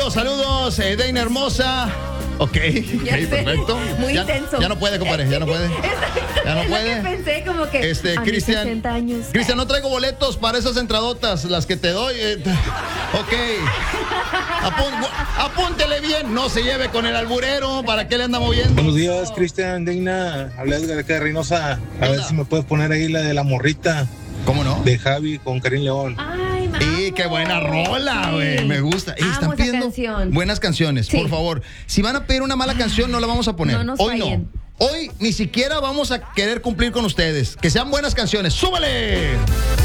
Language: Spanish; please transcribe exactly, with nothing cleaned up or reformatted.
Saludos, saludos, eh, Deina hermosa. Ok, ok, perfecto. Muy ya, intenso. Ya no puede, compadre, ya no puede. Ya no Es lo puede. que pensé, como que Este, a mis Cristian. sesenta años. Cristian, no traigo boletos para esas entradotas, las que te doy. eh, ok. Apún- apúntele bien, no se lleve con el alburero. ¿Para qué le anda moviendo? Buenos días, Cristian, Deina. Habla Edgar acá de Reynosa. A ver si me puedes poner ahí la de la morrita. ¿Cómo no? De Javi con Karim León. Ay, Y qué buena rola, güey. Sí. Me gusta. Y Amo están esa pidiendo canción. buenas canciones, Sí. por favor. Si van a pedir una mala canción, no la vamos a poner. No nos Hoy fallen. no. Hoy ni siquiera vamos a querer cumplir con ustedes. Que sean buenas canciones. ¡Súbale!